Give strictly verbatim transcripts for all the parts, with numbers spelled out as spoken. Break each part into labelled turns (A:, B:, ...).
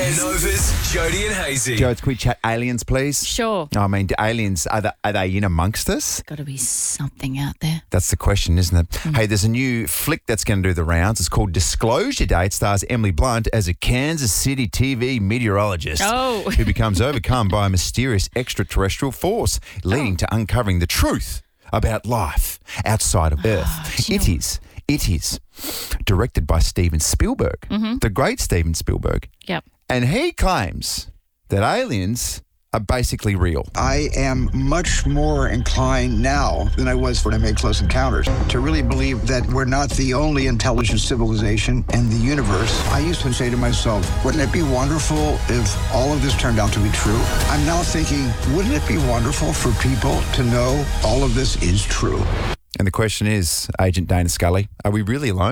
A: Yes.
B: Nova's Jody and Hazy.
C: Joe, can we chat aliens, please?
D: Sure.
C: I mean, do aliens, are they, are they in amongst us?
D: Got to be something out there.
C: That's the question, isn't it? Mm. Hey, there's a new flick that's going to do the rounds. It's called Disclosure Day. It stars Emily Blunt as a Kansas City T V meteorologist
D: Oh.
C: who becomes overcome by a mysterious extraterrestrial force, leading
D: Oh.
C: to uncovering the truth about life outside of Earth.
D: Oh,
C: it is, it is directed by Steven Spielberg,
D: Mm-hmm.
C: the great Steven Spielberg.
D: Yep.
C: And he claims that aliens are basically real.
E: I am much more inclined now than I was when I made Close Encounters to really believe that we're not the only intelligent civilization in the universe. I used to say to myself, wouldn't it be wonderful if all of this turned out to be true? I'm now thinking, wouldn't it be wonderful for people to know all of this is true?
C: And the question is, Agent Dana Scully, are we really alone?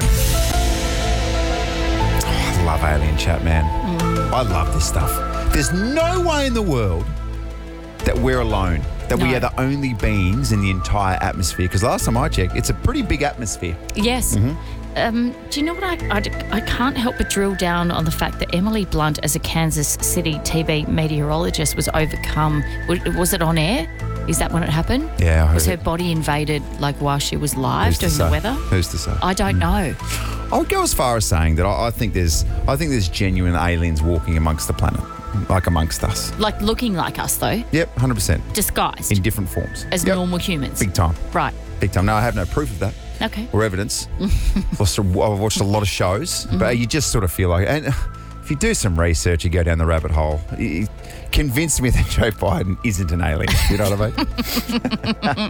C: Oh, I love alien chat, man. Mm. I love this stuff. There's no way in the world that we're alone, that
D: No.
C: we are the only beings in the entire atmosphere. Because last time I checked, it's a pretty big atmosphere.
D: Yes.
C: Mm-hmm.
D: Um, do you know what? I, I, I can't help but drill down on the fact that Emily Blunt, as a Kansas City T V meteorologist, was overcome. Was, was it on air? Is that when it happened?
C: Yeah, I heard
D: Was her
C: it.
D: body invaded like while she was live
C: Who's to
D: doing the
C: say?
D: weather?
C: Who's to say?
D: I don't know.
C: I would go as far as saying that I, I think there's, I think there's genuine aliens walking amongst the planet, like amongst us.
D: Like looking like us though,
C: Yep, one hundred percent.
D: disguised
C: In different forms.
D: as
C: Yep.
D: normal humans.
C: Big time.
D: Right.
C: Big time. No, I have no proof of that.
D: Okay.
C: Or evidence. I've watched a- I've watched a lot of shows,
D: Mm-hmm.
C: but you just sort of feel like, and if you do some research, you go down the rabbit hole, you convince me that Joe Biden isn't an alien. You know what I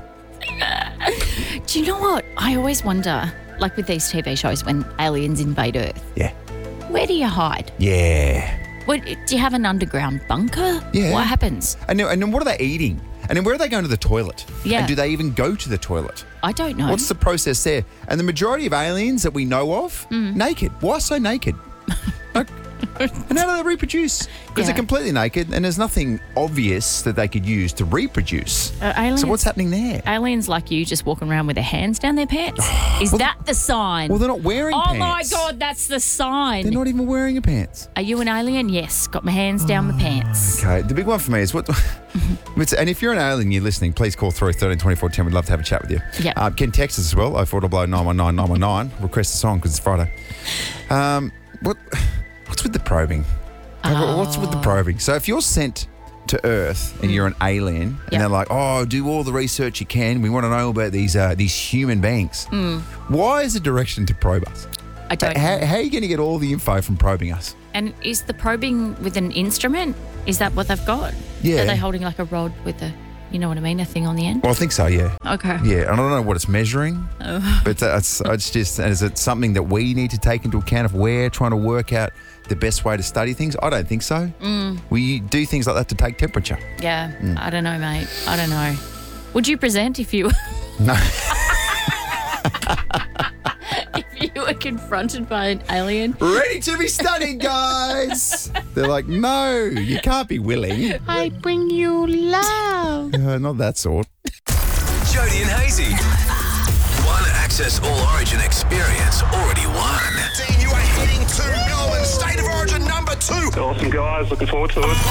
C: mean?
D: Do you know what? I always wonder, like with these T V shows, when aliens invade Earth,
C: Yeah.
D: where do you hide?
C: Yeah.
D: What, do you have an underground bunker?
C: Yeah.
D: What happens?
C: And then, and then what are they eating? And then where are they going to the toilet?
D: Yeah.
C: And do they even go to the toilet?
D: I don't know.
C: What's the process there? And the majority of aliens that we know of,
D: Mm.
C: naked. Why so naked? Like, and how do they reproduce? Because
D: Yeah.
C: they're completely naked and there's nothing obvious that they could use to reproduce.
D: Uh, aliens,
C: So what's happening there?
D: aliens like you just walking around with their hands down their pants? Is
C: Well,
D: that the sign?
C: Well, they're not wearing
D: oh
C: pants.
D: my God, that's the sign.
C: They're not even wearing a pants.
D: Are you an alien? Yes. Got my hands down my pants.
C: Okay, the big one for me is what... it's- and if you're an alien you're listening, please call through thirteen twenty-four ten. We'd love to have a chat with you.
D: Yeah.
C: Um, can text us as well, oh four nine nine one nine nine one nine. Request a song because it's Friday. Um, what? What's with the probing? Like, What's with the probing? So if you're sent to Earth and you're an alien and
D: Yeah.
C: they're like, oh, do all the research you can. We want to know about these uh, these human beings. Why is the direction to probe us?
D: I don't
C: How,
D: know.
C: how are you going to get all the info from probing us?
D: And is the probing with an instrument? Is that what they've got?
C: Yeah.
D: Are they holding like a rod with a, you know what I mean, a thing on the end?
C: Well, I think so, yeah.
D: Okay.
C: Yeah, I don't know what it's measuring,
D: Oh.
C: but that's it's just, is it something that we need to take into account if we're trying to work out the best way to study things? I don't think so. Mm. We do things like that to take temperature.
D: Yeah.
C: Mm.
D: I don't know, mate. I don't know. Would you present if you
C: No.
D: if you were confronted by an alien?
C: Ready to be studied, guys. They're like, no, you can't be willing.
D: I bring you love.
C: Uh, not that sort.
B: Jody and Hazy. One Access All Origin experience already won.
A: You are heading to Melbourne, State of Origin number two.
F: Awesome, guys. Looking forward to it.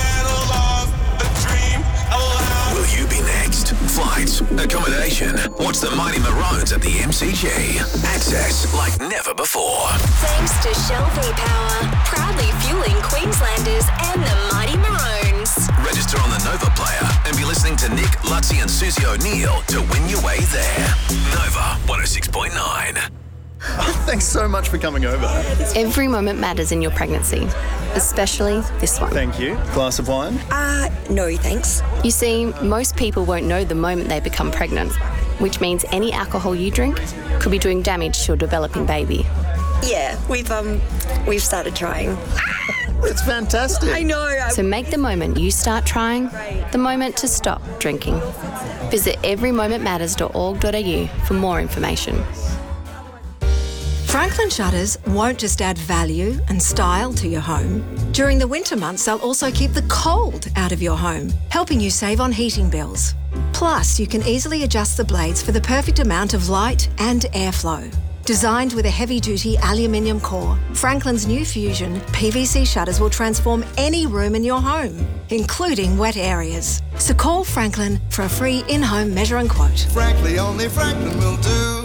B: Will you be next? Flights, accommodation. Watch the Mighty Maroons at the M C G. Access like never before.
G: Thanks to Shell V-Power, proudly fueling Queenslanders and the Mighty Maroons.
B: Register on the Nova player and be listening to Nick, Lutzi and Susie O'Neill to win your way there. Nova one oh six point nine.
H: Thanks so much for coming over.
I: Every moment matters in your pregnancy, especially this one.
H: Thank you. Glass of wine?
G: Uh, no thanks.
I: You see, most people won't know the moment they become pregnant, which means any alcohol you drink could be doing damage to your developing baby.
G: Yeah, we've, um, we've started trying.
H: It's fantastic.
G: I know. I-
I: So make the moment you start trying the moment to stop drinking. Visit every moment matters dot org dot a u for more information.
J: Franklin Shutters won't just add value and style to your home. During the winter months, they'll also keep the cold out of your home, helping you save on heating bills. Plus, you can easily adjust the blades for the perfect amount of light and airflow. Designed with a heavy-duty aluminium core, Franklin's new Fusion P V C shutters will transform any room in your home, including wet areas. So call Franklin for a free in-home measure and quote.
K: Frankly, only Franklin will do.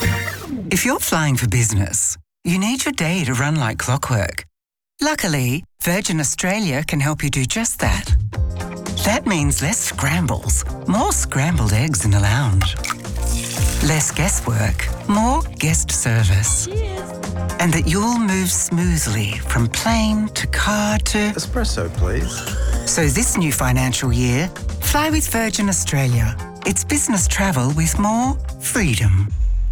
L: If you're flying for business, you need your day to run like clockwork. Luckily, Virgin Australia can help you do just that. That means less scrambles, more scrambled eggs in the lounge. Less guesswork, more guest service. Cheers. And that you'll move smoothly from plane to car to...
H: Espresso, please.
L: So this new financial year, fly with Virgin Australia. It's business travel with more freedom.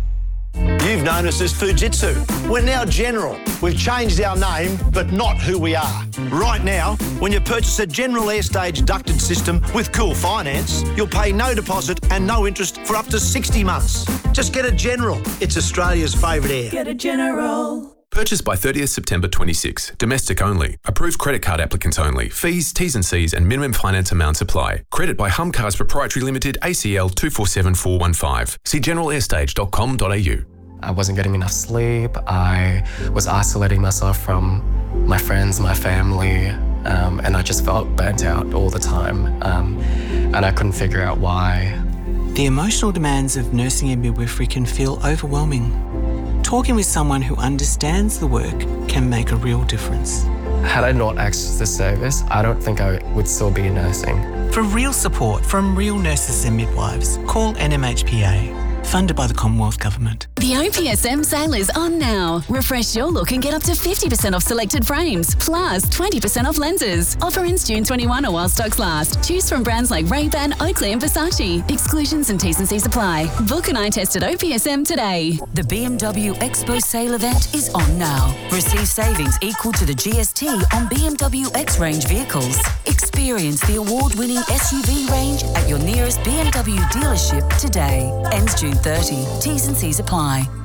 M: You've known us as Fujitsu. We're now General. We've changed our name, but not who we are. Right now, when you purchase a General Airstage ducted system with Cool Finance, you'll pay no deposit and no interest for up to sixty months. Just get a General. It's Australia's favourite air.
N: Get a General.
O: Purchase by thirtieth September twenty-six. Domestic only. Approved credit card applicants only. Fees, T's and C's and minimum finance amounts apply. Credit by Humcars Proprietary Limited, A C L two four seven four one five. See general airstage dot com dot a u.
P: I wasn't getting enough sleep. I was isolating myself from my friends, my family, um, and I just felt burnt out all the time. Um, and I couldn't figure out why.
Q: The emotional demands of nursing and midwifery can feel overwhelming. Talking with someone who understands the work can make a real difference.
P: Had I not accessed this service, I don't think I would still be nursing.
Q: For real support from real nurses and midwives, call N M H P A. Funded by the Commonwealth Government.
R: The O P S M sale is on now. Refresh your look and get up to fifty percent off selected frames, plus twenty percent off lenses. Offer ends June twenty-first or while stocks last. Choose from brands like Ray-Ban, Oakley and Versace. Exclusions and T's and C's apply. Book an eye test at O P S M today.
S: The B M W Expo sale event is on now. Receive savings equal to the G S T on B M W X-Range vehicles. Experience the award-winning S U V range at your nearest B M W dealership today. Ends June thirtieth. T's and C's apply.